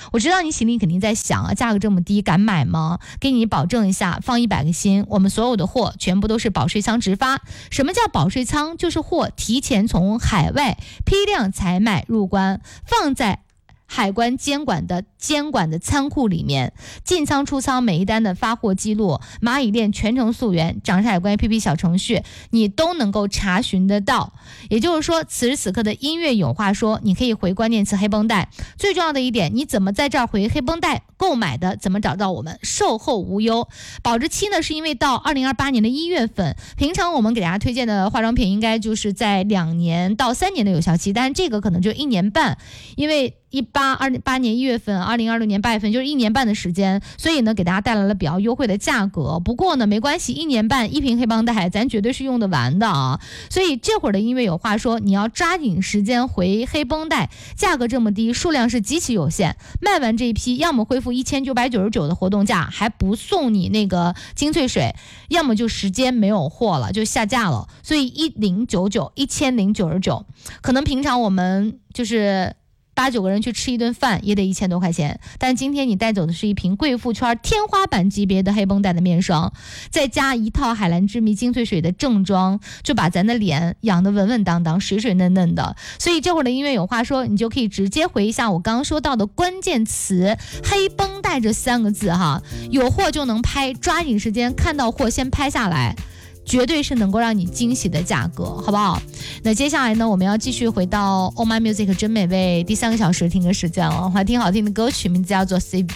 我知道你心里肯定在想啊，价格这么低，敢买吗？给你保证一下，放100个心，我们所有的货全部都是保税仓直发。什么叫保税仓？就是货提前从海外批量采买入关，放在海关监管的仓库里面，进仓出仓每一单的发货记录，蚂蚁链全程溯源，掌上海关 APP 小程序你都能够查询得到。也就是说，此时此刻的音乐有话说，你可以回关键词黑绷带。最重要的一点，你怎么在这儿回黑绷带购买的，怎么找到我们，售后无忧。保质期呢，是因为到2028年的1月份，平常我们给大家推荐的化妆品应该就是在2年到3年的有效期，但是这个可能就1年半，因为28年1月份，2026年8月份，就是1年半的时间，所以呢给大家带来了比较优惠的价格。不过呢没关系，1年半1瓶黑绷带咱绝对是用得完的啊。所以这会儿的音乐有话说，你要抓紧时间回黑绷带，价格这么低，数量是极其有限，卖完这一批要么恢复1999的活动价，还不送你那个精粹水，要么就时间没有货了，就下架了。所以1099可能平常我们就是8、9个人去吃一顿饭也得1000多块钱，但今天你带走的是一瓶贵妇圈天花板级别的黑绷带的面霜，再加一套海蓝之谜精粹水的正装，就把咱的脸养得稳稳当当水水嫩嫩的。所以这会儿的音乐有话说，你就可以直接回一下我刚刚说到的关键词黑绷带这3个字哈，有货就能拍，抓紧时间看到货先拍下来，绝对是能够让你惊喜的价格，好不好？那接下来呢，我们要继续回到 Oh My Music 真美味第3个小时听歌时间了，还听好听的歌曲，名字叫做 CV。